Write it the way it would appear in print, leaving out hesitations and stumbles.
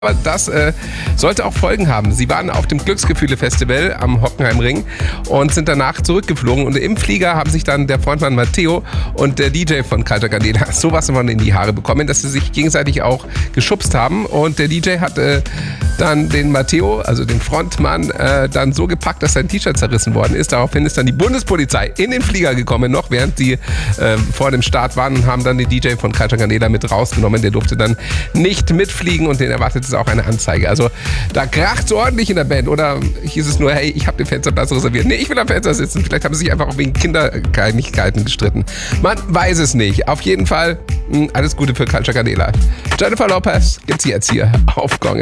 Aber das sollte auch Folgen haben. Sie waren auf dem Glücksgefühle-Festival am Hockenheimring und sind danach zurückgeflogen. Und im Flieger haben sich dann der Frontmann Matteo und der DJ von Kalter Candela sowas von in die Haare bekommen, dass sie sich gegenseitig auch geschubst haben. Und der DJ hat dann den Matteo, also den Frontmann, dann so gepackt, dass sein T-Shirt zerrissen worden ist. Daraufhin ist dann die Bundespolizei in den Flieger gekommen, noch während sie vor dem Start waren, und haben dann den DJ von Kalter Candela mit rausgenommen. Der durfte dann nicht mitfliegen und den erwartet auch eine Anzeige. Also da kracht es ordentlich in der Band. Oder hieß es nur, hey, ich habe den Fensterplatz reserviert. Nee, ich will am Fenster sitzen. Vielleicht haben sie sich einfach auch wegen Kinderkleinigkeiten gestritten. Man weiß es nicht. Auf jeden Fall alles Gute für Kalter Candela. Jennifer Lopez gibt's jetzt hier auf Gong.